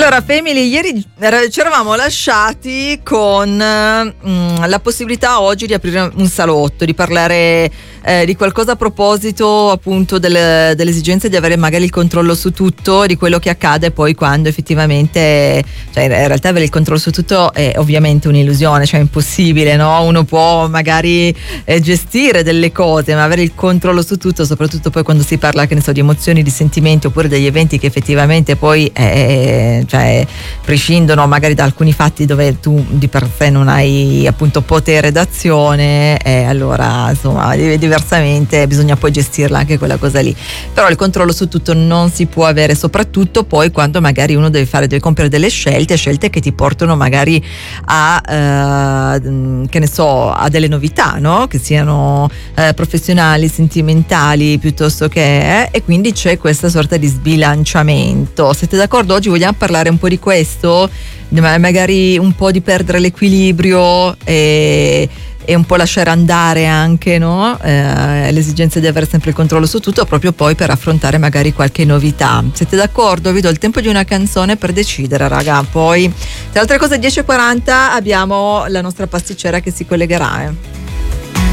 Allora, Family, ieri ci eravamo lasciati con la possibilità oggi di aprire un salotto, di parlare di qualcosa a proposito appunto delle esigenze di avere magari il controllo su tutto, di quello che accade poi quando effettivamente, cioè in realtà avere il controllo su tutto è ovviamente un'illusione, cioè è impossibile, no? Uno può magari gestire delle cose, ma avere il controllo su tutto, soprattutto poi quando si parla, che ne so, di emozioni, di sentimenti oppure degli eventi che effettivamente poi cioè prescindono magari da alcuni fatti dove tu di per sé non hai appunto potere d'azione, allora insomma diversamente bisogna poi gestirla anche quella cosa lì. Però il controllo su tutto non si può avere, soprattutto poi quando magari uno deve compiere delle scelte che ti portano magari a che ne so, a delle novità, no? Che siano professionali, sentimentali, piuttosto che e quindi c'è questa sorta di sbilanciamento. Siete d'accordo? Oggi vogliamo parlare un po' di questo, magari un po' di perdere l'equilibrio e un po' lasciare andare anche, no? L'esigenza di avere sempre il controllo su tutto, proprio poi per affrontare magari qualche novità. Siete d'accordo? Vi do il tempo di una canzone per decidere, raga. Poi, tra altre cose, 10:40 abbiamo la nostra pasticcera che si collegherà.